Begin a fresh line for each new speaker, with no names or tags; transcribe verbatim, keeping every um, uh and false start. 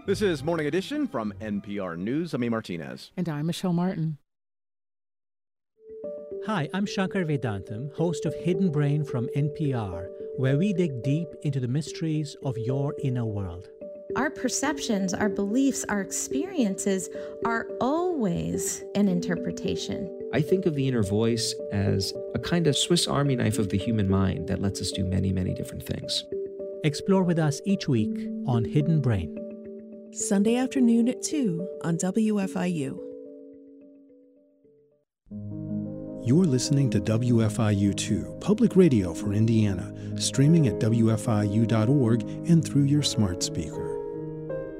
This is Morning Edition from N P R News. I'm E. Martinez.
And I'm Michelle Martin.
Hi, I'm Shankar Vedantam, host of Hidden Brain from N P R, where we dig deep into the mysteries of your inner world.
Our perceptions, our beliefs, our experiences are always an interpretation.
I think of the inner voice as a kind of Swiss Army knife of the human mind that lets us do many, many different things.
Explore with us each week on Hidden Brain.
Sunday afternoon at two on W F I U.
You're listening to W F I U two, public radio for Indiana, streaming at W F I U dot org and through your smart speaker.